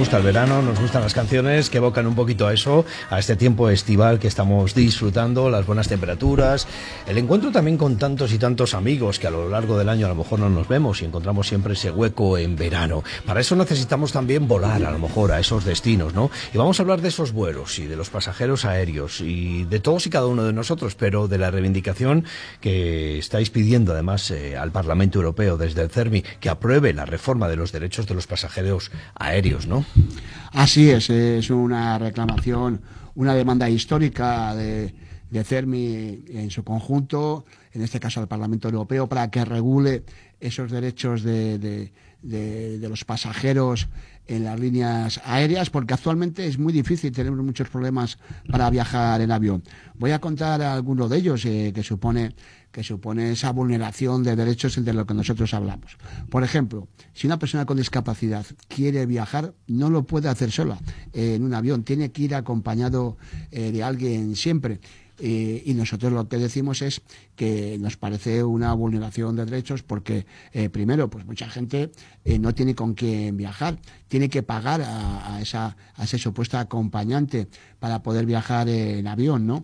gusta el verano, nos gustan las canciones que evocan un poquito a eso, a este tiempo estival que estamos disfrutando, las buenas temperaturas, el encuentro también con tantos y tantos amigos que a lo largo del año a lo mejor no nos vemos y encontramos siempre ese hueco en verano. Para eso necesitamos también volar a lo mejor a esos destinos, ¿no? Y vamos a hablar de esos vuelos y de los pasajeros aéreos y de todos y cada uno de nosotros, pero de la reivindicación que estáis pidiendo además al Parlamento Europeo desde el CERMI, que apruebe la reforma de los derechos de los pasajeros aéreos, ¿no? Así es una reclamación, una demanda histórica de CERMI en su conjunto, en este caso al Parlamento Europeo, para que regule esos derechos de los pasajeros en las líneas aéreas, porque actualmente es muy difícil, tenemos muchos problemas para viajar en avión. Voy a contar algunos de ellos que supone esa vulneración de derechos de lo que nosotros hablamos. Por ejemplo, si una persona con discapacidad quiere viajar, no lo puede hacer sola en un avión, tiene que ir acompañado de alguien siempre. Y nosotros lo que decimos es que nos parece una vulneración de derechos porque, primero, pues mucha gente no tiene con quién viajar, tiene que pagar a ese supuesto acompañante para poder viajar en avión, ¿no?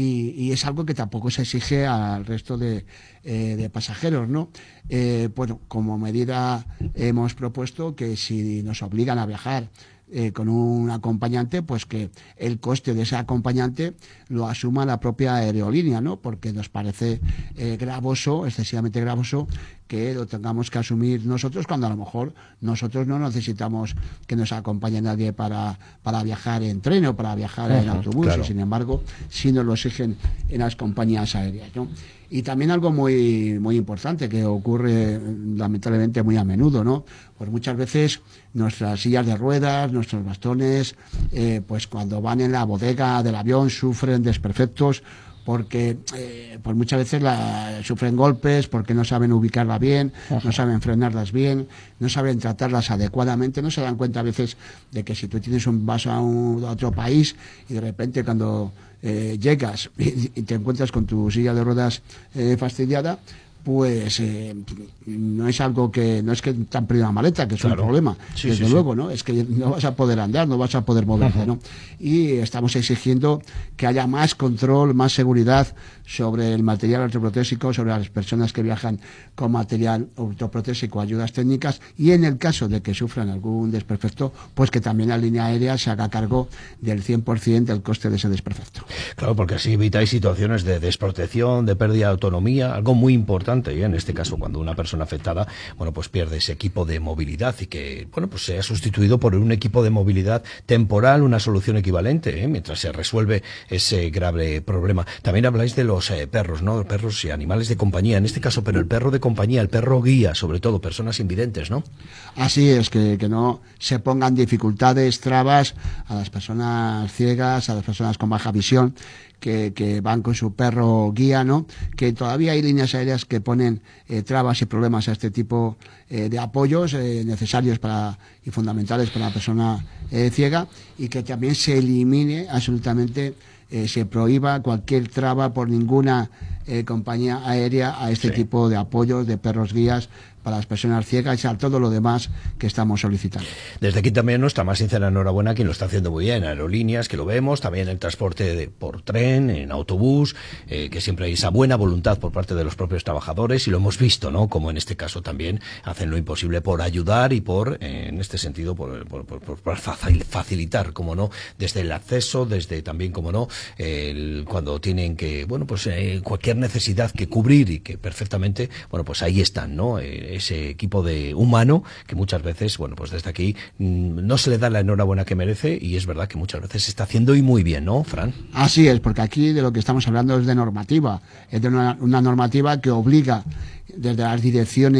Y es algo que tampoco se exige al resto de pasajeros, ¿no? Bueno, como medida hemos propuesto que si nos obligan a viajar con un acompañante, pues que el coste de ese acompañante lo asuma la propia aerolínea, ¿no? Porque nos parece gravoso, excesivamente gravoso, que lo tengamos que asumir nosotros cuando a lo mejor nosotros no necesitamos que nos acompañe nadie para viajar en tren o para viajar en autobús, claro. Y sin embargo sí nos lo exigen en las compañías aéreas, ¿no? Y también algo muy importante que ocurre lamentablemente muy a menudo, ¿no? Pues muchas veces nuestras sillas de ruedas, nuestros bastones, pues cuando van en la bodega del avión sufren desperfectos porque pues muchas veces sufren golpes porque no saben ubicarla bien, no saben frenarlas bien, no saben tratarlas adecuadamente, no se dan cuenta a veces de que si tú vas a otro país y de repente cuando llegas y te encuentras con tu silla de ruedas fastidiada, pues no es algo que no es que te han perdido una maleta, que es un problema, desde luego, ¿no? Es que no vas a poder andar, no vas a poder moverte, ¿no? Y estamos exigiendo que haya más control, más seguridad sobre el material ortoprotésico, sobre las personas que viajan con material ortoprotésico, ayudas técnicas, y en el caso de que sufran algún desperfecto, pues que también la línea aérea se haga cargo del 100% del coste de ese desperfecto. Claro, porque así evitáis situaciones de desprotección, de pérdida de autonomía, algo muy importante. Y en este caso, cuando una persona afectada, bueno, pues pierde ese equipo de movilidad y que, bueno, pues sea sustituido por un equipo de movilidad temporal, una solución equivalente, mientras se resuelve ese grave problema. También habláis de los perros, ¿no? Perros y animales de compañía, en este caso, pero el perro de compañía, el perro guía, sobre todo, personas invidentes, ¿no? Así es, que no se pongan dificultades, trabas a las personas ciegas, a las personas con baja visión, que van con su perro guía, ¿no? Que todavía hay líneas aéreas que ponen trabas y problemas a este tipo de apoyos necesarios y fundamentales para la persona ciega, y que también se elimine absolutamente, se prohíba cualquier traba por ninguna compañía aérea a este tipo de apoyos de perros guías para las personas ciegas y a todo lo demás que estamos solicitando. Desde aquí también nuestra más sincera enhorabuena a quien lo está haciendo muy bien, aerolíneas, que lo vemos, también el transporte por tren, en autobús, que siempre hay esa buena voluntad por parte de los propios trabajadores, y lo hemos visto, ¿no? Como en este caso también hacen lo imposible por ayudar y en este sentido, por facilitar, como no, desde el acceso, desde también, como no, cuando tienen que, bueno, pues cualquier necesidad que cubrir y que perfectamente, bueno, pues ahí están, ¿no? Ese equipo de humano que muchas veces, bueno, pues desde aquí no se le da la enhorabuena que merece, y es verdad que muchas veces se está haciendo y muy bien, ¿no, Fran? Así es, porque aquí de lo que estamos hablando es de normativa, es de una normativa que obliga desde las direcciones